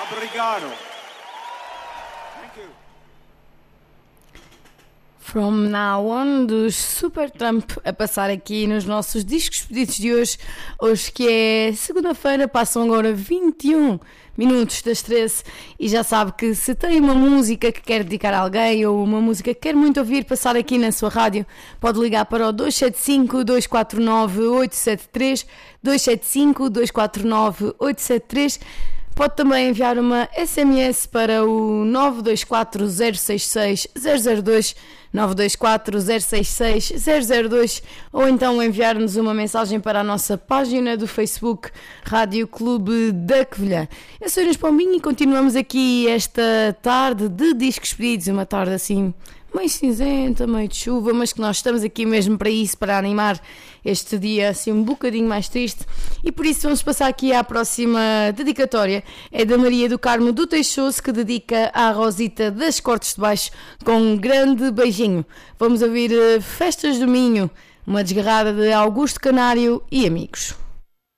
Obrigado. Thank you. From Now On, dos Supertramp, a passar aqui nos nossos discos pedidos de hoje. Hoje que é segunda-feira, passam agora 21 minutos das 13 e já sabe que se tem uma música que quer dedicar a alguém ou uma música que quer muito ouvir passar aqui na sua rádio, pode ligar para o 275-249-873, 275-249-873. Pode também enviar uma SMS para o 924-066-002, 924-066-002, ou então enviar-nos uma mensagem para a nossa página do Facebook Rádio Clube da Covilhã. Eu sou Inês Pombinho e continuamos aqui esta tarde de discos pedidos, uma tarde assim meio cinzenta, meio de chuva, mas que nós estamos aqui mesmo para isso, para animar este dia assim um bocadinho mais triste. E por isso vamos passar aqui à próxima dedicatória. É da Maria do Carmo do Teixoso, que dedica à Rosita das Cortes de Baixo com um grande beijinho. Vamos ouvir Festas do Minho, uma desgarrada de Augusto Canário e amigos.